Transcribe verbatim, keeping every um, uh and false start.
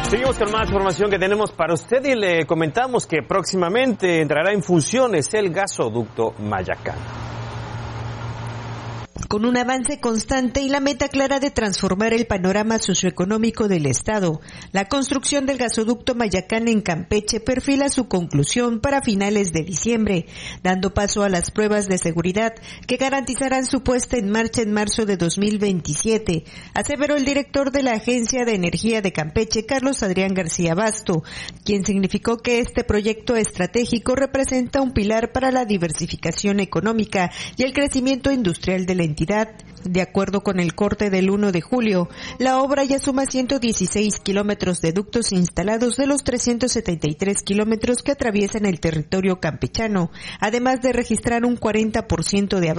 Seguimos con más información que tenemos para usted y le comentamos que próximamente entrará en funciones el gasoducto Mayacán. Con un avance constante y la meta clara de transformar el panorama socioeconómico del Estado, la construcción del gasoducto Mayacán en Campeche perfila su conclusión para finales de diciembre, dando paso a las pruebas de seguridad que garantizarán su puesta en marcha en marzo de dos mil veintisiete, aseveró el director de la Agencia de Energía de Campeche, Carlos Adrián García Basto, quien significó que este proyecto estratégico representa un pilar para la diversificación económica y el crecimiento industrial de la entidad. De acuerdo con el corte del uno de julio, la obra ya suma ciento dieciséis kilómetros de ductos instalados de los trescientos setenta y tres kilómetros que atraviesan el territorio campechano, además de registrar un cuarenta por ciento de avance